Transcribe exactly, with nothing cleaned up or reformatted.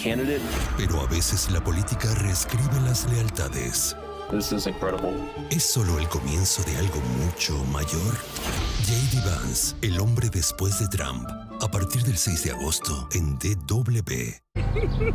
candidate. Pero a veces la política reescribe las lealtades. This is incredible. ¿Es solo el comienzo de algo mucho mayor? J D Vance, el hombre después de Trump. A partir del seis de agosto en D W